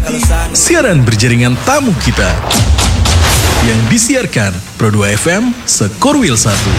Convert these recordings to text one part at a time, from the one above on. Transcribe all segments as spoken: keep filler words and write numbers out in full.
Siaran berjaringan tamu kita yang disiarkan Pro dua F M Sekorwil satu.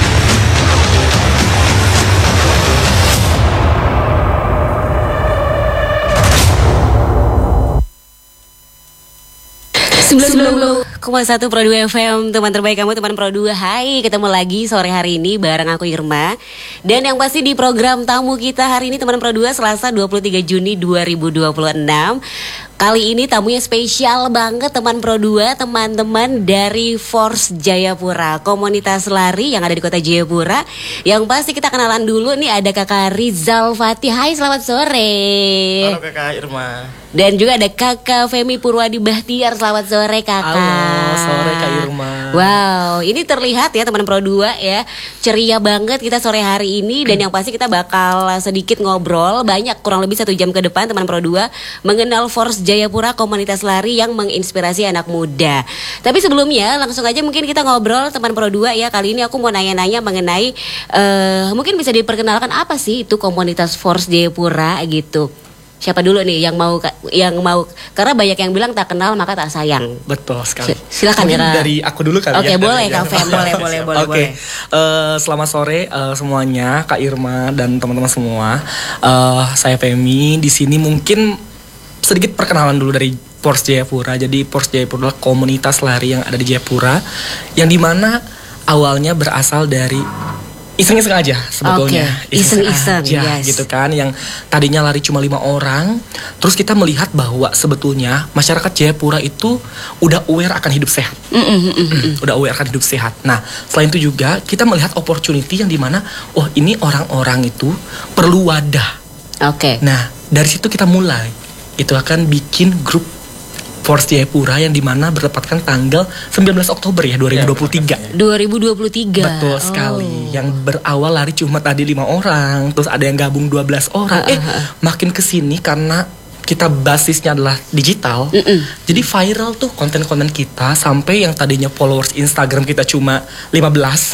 sembilan puluh koma satu Pro dua F M, teman terbaik kamu, teman Pro dua. Hai, ketemu lagi sore hari ini bareng aku Irma. Dan yang pasti di program tamu kita hari ini teman Pro dua, Selasa dua puluh tiga Juni dua ribu dua puluh enam. Kali ini tamunya spesial banget teman Pro dua, teman-teman dari Force Jayapura, komunitas lari yang ada di kota Jayapura. Yang pasti kita kenalan dulu nih, ada Kakak Rizal Fatih. Hai, selamat sore. Halo Kakak Irma. Dan juga ada Kakak Femi Purwadi Bahtiar. Selamat sore Kakak. Halo, sore Kak Irma. Wow, ini terlihat ya teman Pro dua ya, ceria banget kita sore hari ini. Dan yang pasti kita bakal sedikit ngobrol banyak, kurang lebih satu jam ke depan teman Pro dua, mengenal Force Jayapura, komunitas lari yang menginspirasi anak muda. Tapi sebelumnya langsung aja mungkin kita ngobrol teman Pro dua ya. Kali ini aku mau nanya-nanya mengenai uh, mungkin bisa diperkenalkan apa sih itu komunitas Force Jayapura gitu. Siapa dulu nih yang mau yang mau karena banyak yang bilang tak kenal maka tak sayang. Betul sekali. Silakan ya. Dari aku dulu kali Oke, ya. Oke, boleh Kak Fem, boleh boleh boleh Oke. boleh. Uh, selamat sore uh, semuanya, Kak Irma dan teman-teman semua. Uh, saya Femi di sini mungkin sedikit perkenalan dulu dari Force Jayapura. Jadi Force Jayapura adalah komunitas lari yang ada di Jayapura yang dimana awalnya berasal dari iseng-iseng aja sebetulnya, okay. iseng-iseng aja yes. gitu kan, yang tadinya lari cuma lima orang, terus kita melihat bahwa sebetulnya masyarakat Jayapura itu udah aware akan hidup sehat, mm-hmm, mm-hmm. udah aware akan hidup sehat. Nah selain itu juga kita melihat opportunity yang dimana, oh ini orang-orang itu perlu wadah. Oke. Okay. Nah dari situ kita mulai, itu akan bikin grup Force Jayapura yang dimana bertepatkan tanggal sembilan belas Oktober ya dua ribu dua puluh tiga. dua ribu dua puluh tiga. Betul sekali. Oh. Yang berawal lari cuma tadi lima orang, terus ada yang gabung dua belas orang. Uh, uh, uh. Eh, makin kesini karena kita basisnya adalah digital. Mm-mm. Jadi viral tuh konten-konten kita sampai yang tadinya followers Instagram kita cuma lima belas.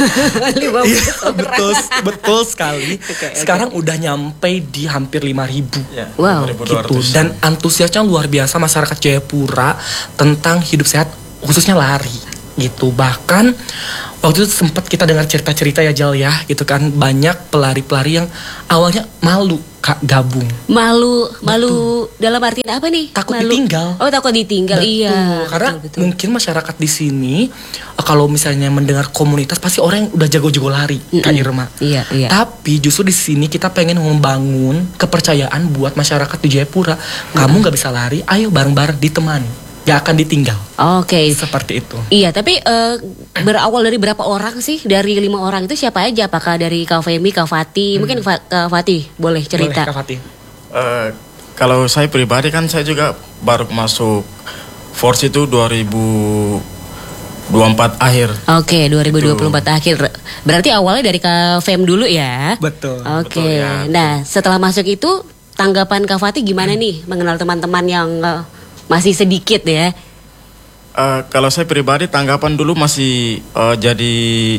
lima belas iya, betul, betul sekali. Okay, Sekarang okay. udah nyampe di hampir lima ribu. Yeah, wow. Gitu. Dan antusiasnya luar biasa masyarakat Jayapura tentang hidup sehat, khususnya lari gitu. Bahkan waktu itu sempat kita dengar cerita-cerita ya Jal ya, gitu kan, banyak pelari-pelari yang awalnya malu Kak gabung. Malu, malu betul. Dalam artian apa nih? Takut malu. ditinggal. Oh, takut ditinggal. Betul. Iya. Karena betul, betul. mungkin masyarakat di sini kalau misalnya mendengar komunitas pasti orang yang udah jago-jago lari, mm-mm. Kak Irma. Iya, iya. Tapi justru di sini kita pengen membangun kepercayaan buat masyarakat di Jayapura. Kamu nggak bisa lari, ayo bareng-bareng ditemani. Gak akan ditinggal. Oke, okay. Seperti itu. Iya, tapi uh, berawal dari berapa orang sih? Dari lima orang itu siapa aja? Apakah dari Kak Femi, Kak Fatih? Hmm. Mungkin Kak Fatih boleh cerita. Boleh, Kak Fatih. Uh, kalau saya pribadi kan saya juga baru masuk Force itu dua ribu dua puluh empat akhir. Oke, okay, dua ribu dua puluh empat itu. Akhir. Berarti awalnya dari Kak Fem dulu ya? Betul. Oke. Okay. Ya. Nah, setelah masuk itu tanggapan Kak Fatih gimana hmm. nih mengenal teman-teman yang uh, masih sedikit ya? Uh, kalau saya pribadi tanggapan dulu masih uh, jadi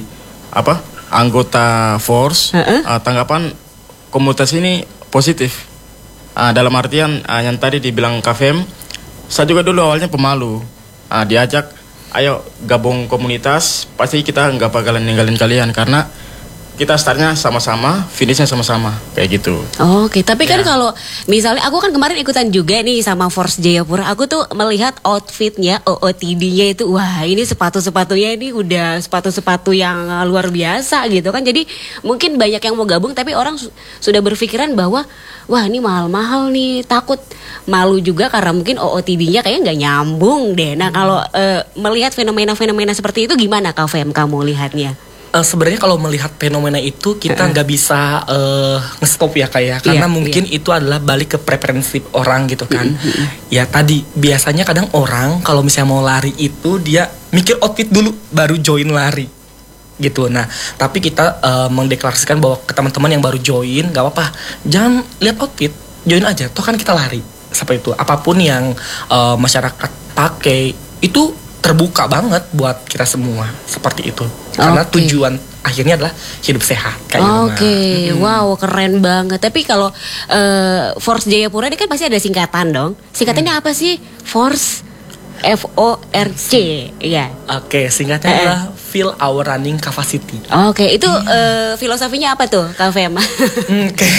apa anggota Force, uh-uh. uh, tanggapan komunitas ini positif. Uh, dalam artian uh, yang tadi dibilang Kak Fem, saya juga dulu awalnya pemalu. Uh, diajak, ayo gabung komunitas, pasti kita nggak bakalan ninggalin kalian karena kita startnya sama-sama, finishnya sama-sama, kayak gitu. Oke, okay, tapi kan ya. Kalau misalnya aku kan kemarin ikutan juga nih sama Force Jayapura, aku tuh melihat outfitnya, O O T D-nya itu, wah ini sepatu-sepatunya ini udah sepatu-sepatu yang luar biasa gitu kan. Jadi mungkin banyak yang mau gabung, tapi orang su- sudah berpikiran bahwa wah ini mahal-mahal nih, takut malu juga karena mungkin O O T D-nya kayaknya nggak nyambung deh. Nah kalau uh, melihat fenomena-fenomena seperti itu gimana Kak Fem kamu lihatnya? Uh, sebenarnya kalau melihat fenomena itu kita nggak uh-uh. bisa uh, nge-stop ya kayak karena yeah, mungkin yeah. itu adalah balik ke preferensi orang gitu kan. Mm-hmm. Ya tadi biasanya kadang orang kalau misalnya mau lari itu dia mikir outfit dulu baru join lari gitu. Nah tapi kita uh, mendeklarasikan bahwa ke teman-teman yang baru join nggak apa-apa, jangan lihat outfit, join aja. Toh kan kita lari seperti itu. Apapun yang uh, masyarakat pakai itu terbuka banget buat kita semua seperti itu. Karena okay. tujuan akhirnya adalah hidup sehat kayak Oke, Irma. Hmm. wow keren banget. Tapi kalau uh, Force Jayapura ini kan pasti ada singkatan dong. Singkatannya hmm. apa sih? Force F O R C, ya. Oke, singkatnya Eh. adalah Fill Our Running Capacity. Oke, itu uh, filosofinya apa tuh, Kak Fem? Oke,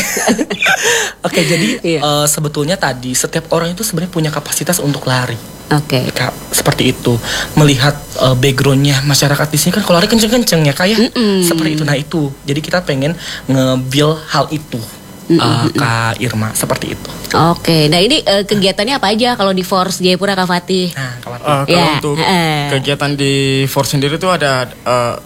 oke. Jadi Iya. eh, sebetulnya tadi setiap orang itu sebenarnya punya kapasitas untuk lari. Oke. Kak, seperti itu. Melihat eh, backgroundnya masyarakat di sini kan kalau lari kenceng-kenceng ya kak ya. Mm-mm. Seperti itu. Nah itu. Jadi kita pengen nge-build hal itu. eh, Kak Irma seperti itu. Oke, nah ini uh, kegiatannya apa aja kalau di Force Jayapura, Kak Fatih? Nah, Kak Fatih. Uh, kalau Ya, untuk eh. kegiatan di Force sendiri itu ada uh,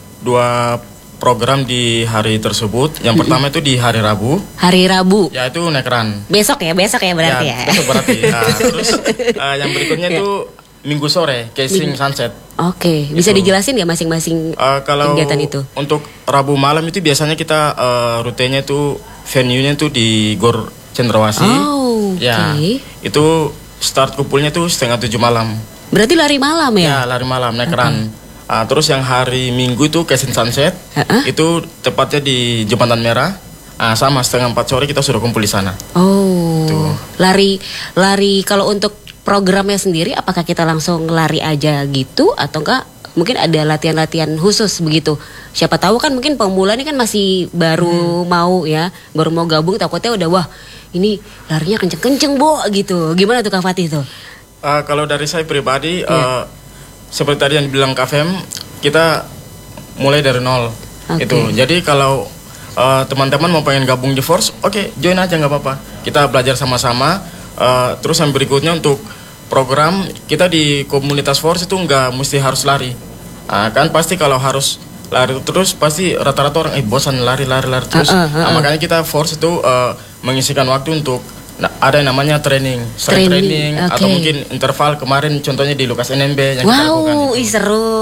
dua program di hari tersebut. Yang pertama itu di hari Rabu, Hari Rabu. yaitu naik run. Besok ya, besok ya berarti ya. besok berarti. Nah, terus uh, yang berikutnya itu Minggu sore, casing sunset. Oke, bisa Gitu. dijelasin nggak masing-masing Uh, kalau kegiatan itu? untuk Rabu malam itu biasanya kita uh, rutenya itu venue-nya itu di Gor Cendrawasih. Oh, oke. Ya, itu start kumpulnya tuh setengah tujuh malam. Berarti lari malam ya? Ya, lari malam naik run. Ah, terus yang hari Minggu itu casing sunset. Uh-uh. Itu tepatnya di Jembatan Merah. Ah, sama setengah empat sore kita sudah kumpul di sana. Oh, Tuh. lari, lari. Kalau untuk programnya sendiri, apakah kita langsung lari aja gitu atau enggak? Mungkin ada latihan-latihan khusus begitu. Siapa tahu kan mungkin pemula ini kan masih baru mau ya, baru mau gabung takutnya udah wah ini larinya kenceng-kenceng bo gitu. Gimana tuh Kak Fatih tuh? Ah, kalau dari saya pribadi, Iya. ah, seperti tadi yang bilang Kak Fem, kita mulai dari nol. Oke. Itu. Jadi kalau ah, teman-teman mau pengen gabung di Force, oke, join aja nggak apa-apa. Kita belajar sama-sama. Ah, terus yang berikutnya untuk program kita di komunitas Force itu nggak mesti harus lari. Ah, kan pasti kalau harus lari terus pasti rata-rata orang eh bosan lari lari lari terus. Uh, uh, uh, Nah, uh. makanya kita Force itu uh, mengisikan waktu untuk nah, ada yang namanya training, strength Training, training, oke. atau mungkin interval kemarin contohnya di Lukas N M B yang kita lakukan. Wow, itu. ih seru.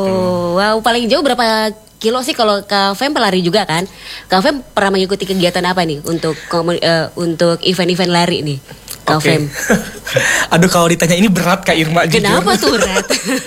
Wow, paling jauh berapa kilo sih kalau Kak Fem pelari juga kan? Kak Fem pernah mengikuti kegiatan apa nih untuk komu- eh, untuk event-event lari nih? Kak Oke. Fem. Aduh kalau ditanya ini berat Kak Irma. jujur. Kenapa tuh Rat?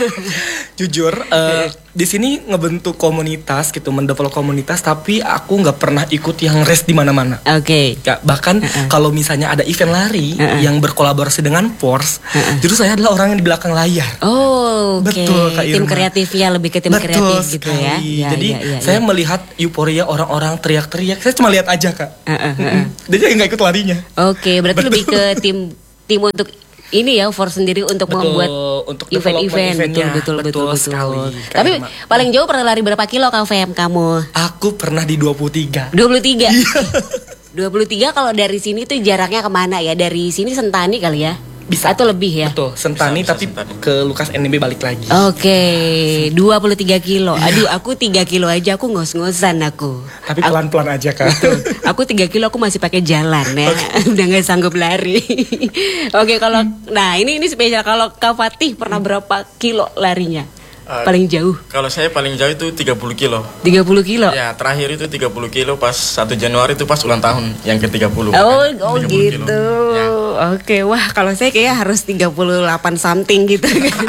Jujur, eh, di sini ngebentuk komunitas gitu, mendevelop komunitas, tapi aku nggak pernah ikut yang race di mana-mana. Oke. Ya, bahkan Uh-uh. kalau misalnya ada event lari Uh-uh. yang berkolaborasi dengan Force, Uh-uh. justru saya adalah orang yang di belakang layar. Oh, oke. Betul, Kak Tim Irma. kreatifnya lebih ke tim Betul kreatif gitu sekali. ya. Ya, Jadi ya, ya, saya ya. melihat euforia orang-orang teriak-teriak, saya cuma lihat aja Kak. Uh-uh, uh-uh. Mm-mm. Jadi nggak ikut larinya. Oke, berarti Betul. lebih ke tim tim untuk ini ya, Force sendiri untuk Betul, membuat untuk event-event development eventnya. betul betul betul Betul betul. sekali, Kak Tapi Irma. paling jauh pernah lari berapa kilo Kak Fem kamu? Aku pernah di dua puluh tiga. dua puluh tiga. Iya. dua puluh tiga kalau dari sini tuh jaraknya kemana ya? Dari sini Sentani kali ya? Bisa. Atau lebih ya? Betul, Sentani Bisa, bisa tapi Sentani. ke Lukas N M B balik lagi. Oke, dua puluh tiga kilo. Aduh, aku tiga kilo aja aku ngos-ngosan aku. Tapi Aku- pelan-pelan aja Kak. Aku tiga kilo aku masih pakai jalan ya. Udah gak sanggup lari. Oke, kalau nah ini ini spesial kalau Kak Fatih pernah berapa kilo larinya? Uh, Paling jauh Kalau saya paling jauh itu tiga puluh kilo. tiga puluh kilo. Ya, terakhir itu tiga puluh kilo pas satu Januari itu pas ulang tahun yang ke tiga puluh. Oh, kan? oh tiga puluh kilo. gitu. Ya. Oke, wah kalau saya kayaknya harus tiga puluh delapan something gitu kan.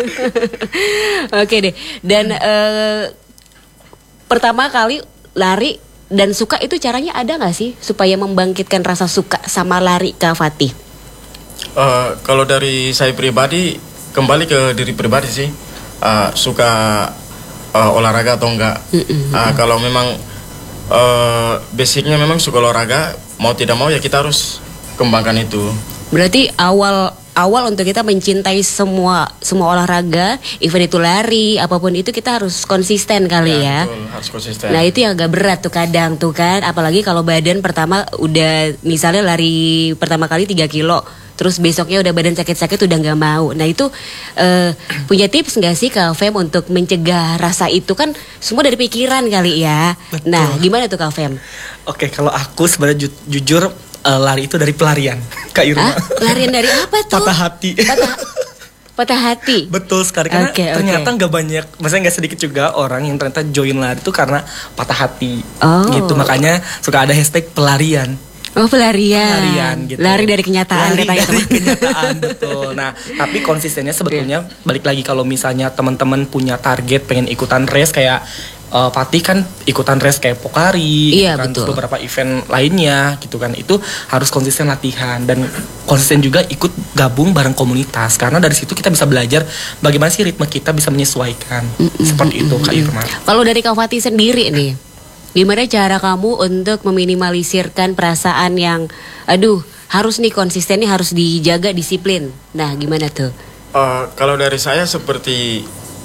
Oke deh. Dan eh, pertama kali lari dan suka itu caranya ada nggak sih supaya membangkitkan rasa suka sama lari Kak Fatih? Eh, kalau dari saya pribadi kembali ke diri pribadi sih. Uh, suka uh, olahraga atau enggak. Uh, kalau memang uh, basicnya memang suka olahraga, mau tidak mau ya kita harus kembangkan itu. Berarti awal awal untuk kita mencintai semua semua olahraga, event itu lari, apapun itu kita harus konsisten kali ya. Betul, harus konsisten. Nah itu yang agak berat tuh kadang tuh kan, apalagi kalau badan pertama udah misalnya lari pertama kali tiga kilo, terus besoknya udah badan sakit-sakit udah nggak mau. Nah itu eh, punya tips nggak sih Kak Fem untuk mencegah rasa itu, kan semua dari pikiran kali ya. Betul. Nah gimana tuh Kak Fem? Oke, kalau aku sebenarnya ju- jujur eh, lari itu dari pelarian, Kak Irma. Hah? Larian dari apa tuh? Patah hati. Patah, patah hati. Betul sekali, karena Oke, oke. ternyata nggak banyak, maksudnya nggak sedikit juga orang yang ternyata join lari itu karena patah hati. Oh. Gitu, makanya suka ada hashtag pelarian. Oh pelarian. Pelarian gitu. Lari dari kenyataan Lari katanya dari teman. kenyataan, betul. Nah, tapi konsistennya sebetulnya balik lagi kalau misalnya teman-teman punya target pengen ikutan race kayak uh, Fatih kan ikutan race kayak Pokari, Iya, gitu kan, betul. terus beberapa event lainnya gitu kan. Itu harus konsisten latihan dan konsisten juga ikut gabung bareng komunitas karena dari situ kita bisa belajar bagaimana sih ritme kita bisa menyesuaikan. Seperti itu Kak Irma. Kalau dari Kak Fatih sendiri nih, gimana cara kamu untuk meminimalisirkan perasaan yang, aduh, harus nih konsisten nih, harus dijaga disiplin. Nah, gimana tuh? Uh, kalau dari saya seperti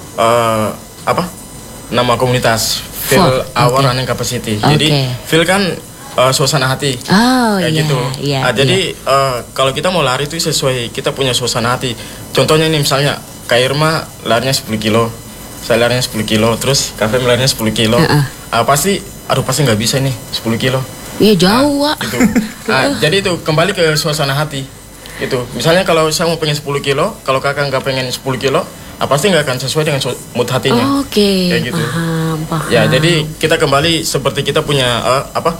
uh, apa nama komunitas Feel Fort, Our oke. Running Capacity. Oke. Jadi Feel kan uh, suasana hati. Oh Kayak iya, gitu. iya, Ah, iya. jadi uh, kalau kita mau lari itu sesuai kita punya suasana hati. Contohnya nih misalnya Kak Irma larinya sepuluh kilo, saya larinya sepuluh kilo, terus Kak Fem larinya sepuluh kilo. Uh-uh. Ah, pasti, aduh pasti nggak bisa nih sepuluh kilo. Iya jauh, Wak. Gitu. Ah, jadi itu kembali ke suasana hati. Itu. Misalnya kalau saya mau pengen sepuluh kilo, kalau kakak nggak pengen sepuluh kilo, ah, pasti nggak akan sesuai dengan su- mood hatinya. Oke, Kayak gitu. paham, paham. Ya, jadi kita kembali seperti kita punya uh, apa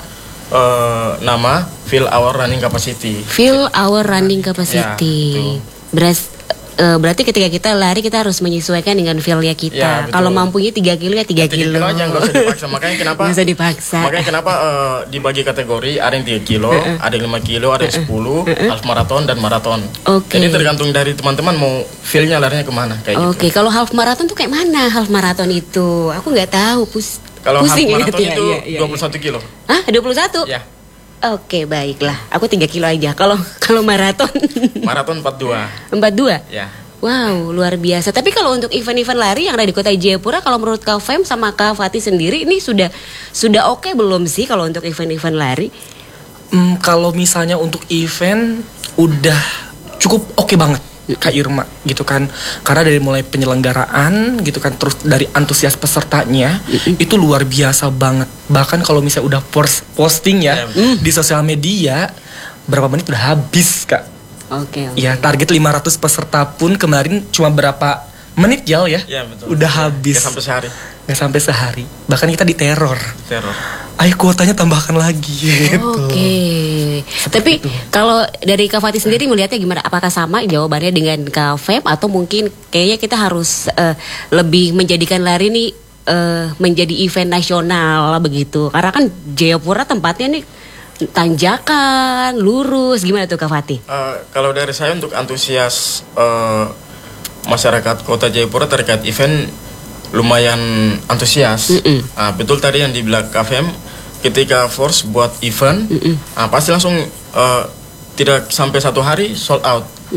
uh, nama Feel Our Running Capacity. Feel our running capacity. Ya, betul. Beras, eh, berarti ketika kita lari kita harus menyesuaikan dengan feel-nya kita. Ya, betul. Kalau mampunya tiga kilo ya tiga Tiga kilo. kilo aja nggak usah dipaksa. Makanya kenapa? Nggak usah dipaksa. Makanya kenapa uh, dibagi kategori ada yang tiga kilo, ada yang lima kilo, ada yang sepuluh, half marathon dan maraton. Oke. Jadi tergantung dari teman-teman mau feel-nya larinya kemana kayak Oke, gitu. kalau half marathon tuh kayak mana half marathon itu? Aku nggak tahu, pus Kalau half pusing marathon gitu ya, itu iya, iya, dua puluh satu kilo. Hah, dua puluh satu? Ya. Oke, baiklah. Aku tiga kilo aja. Kalau kalau maraton Maraton empat puluh dua. empat puluh dua? Ya. Wow, luar biasa. Tapi kalau untuk event-event lari yang ada di Kota Jayapura, kalau menurut Kak Fem sama Kak Fatih sendiri, ini sudah sudah oke belum sih kalau untuk event-event lari? Hmm, kalau misalnya untuk event udah cukup oke banget Kak Irma gitu kan, karena dari mulai penyelenggaraan gitu kan, terus dari antusias pesertanya itu luar biasa banget. Bahkan kalau misalnya udah post posting ya Ya, di sosial media, berapa menit udah habis Kak. Oke. oke. Ya target lima ratus peserta pun kemarin cuma berapa menit jauh ya, Ya, betul. udah Ya, habis. nggak sampai sehari. Nggak sampai sehari, bahkan kita diteror. Teror. Ayo kuotanya tambahkan lagi gitu. Oke. Tapi kalau dari Kak Fatih sendiri melihatnya gimana? Apakah sama jawabannya dengan Kak Fem atau mungkin kayaknya kita harus eh, lebih menjadikan lari ini eh, menjadi event nasional begitu? Karena kan Jayapura tempatnya nih tanjakan, lurus. Gimana tuh Kak Fatih? Uh, kalau dari saya untuk antusias uh, masyarakat Kota Jayapura terkait event lumayan antusias. Mm-mm. Ah, betul tadi yang dibilang K F M, ketika Force buat event, ah, pasti langsung uh, tidak sampai satu hari sold out.